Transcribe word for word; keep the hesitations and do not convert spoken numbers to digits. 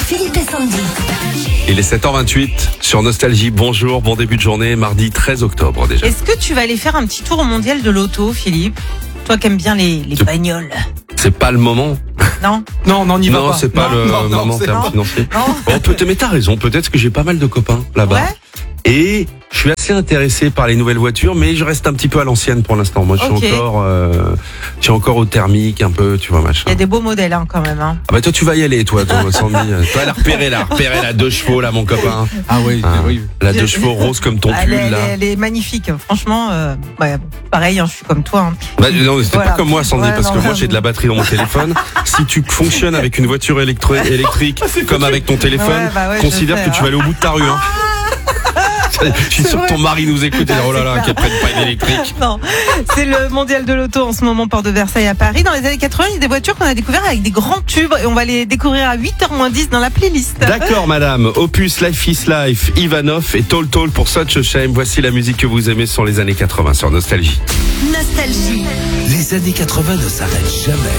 Philippe et Sandy. Il est sept heures vingt-huit sur Nostalgie. Bonjour, bon début de journée, mardi treize octobre déjà. Est-ce que tu vas aller faire un petit tour au mondial de l'auto, Philippe? Toi qui aimes bien les, les C'est- bagnoles. C'est pas le moment. Non? Non, non, on n'y va Non, pas. c'est pas Non, le non, non, moment en c'est- termes non. financiers. Non? Bon, peut-être, mais t'as raison, peut-être que j'ai pas mal de copains là-bas. Ouais? Et je suis assez intéressé par les nouvelles voitures, mais je reste un petit peu à l'ancienne pour l'instant. Moi, je suis Ok. encore, euh, je suis encore au thermique, un peu, tu vois, machin. Il y a des beaux modèles hein, quand même. Hein. Ah bah toi, tu vas y aller, toi, toi, Sandy. Toi, elle a repéré, là, repéré la deux chevaux, là, mon copain. Ah oui, Ah, oui. La deux chevaux rose comme ton Ah, pull, elle, est- là. elle est magnifique. Franchement, euh, ouais, pareil, hein, je suis comme toi. Hein. Bah, non, c'était Voilà. pas comme moi, Sandy, Ouais, parce non, que moi, j'avoue. j'ai de la batterie dans mon téléphone. Si tu fonctionnes avec une voiture électro- électrique, comme avec ton téléphone, Ouais, bah ouais, je considère sais, que tu hein. vas aller au bout de ta rue, hein. Je suis C'est sûr que vrai. ton mari nous écoute et dit, Ah, oh là c'est là, clair. qu'elle prenne pas une électrique. Non, c'est le mondial de l'auto en ce moment, Port de Versailles à Paris. Dans les années quatre-vingts, il y a des voitures qu'on a découvertes avec des grands tubes et on va les découvrir à huit heures moins dix dans la playlist. D'accord, madame. Opus, Life is Life, Ivanov et Tall Tall pour Such a Shame. Voici la musique que vous aimez sur les années quatre-vingts sur Nostalgie. Nostalgie. Les années quatre-vingts ne s'arrêtent jamais.